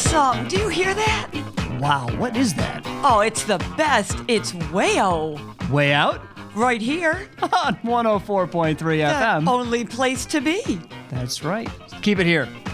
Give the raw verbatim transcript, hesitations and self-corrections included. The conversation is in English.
song. Do you hear that? Wow, what is that? Oh, it's the best. It's Wayo. Way Out? Right here. On one oh four point three F M. The only place to be. That's right. Keep it here.